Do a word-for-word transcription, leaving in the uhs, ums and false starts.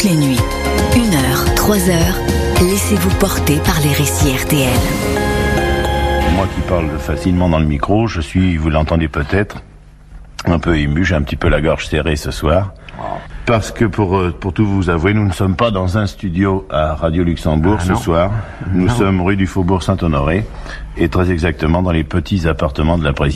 toutes les nuits. Une heure, trois heures, laissez-vous porter par les récits R T L. Moi qui parle facilement dans le micro, je suis, vous l'entendez peut-être, un peu ému, j'ai un petit peu la gorge serrée ce soir. Parce que pour, pour tout vous avouer, nous ne sommes pas dans un studio à Radio Luxembourg ah, ce soir. Nous non. sommes rue du Faubourg Saint-Honoré et très exactement dans les petits appartements de la présidence.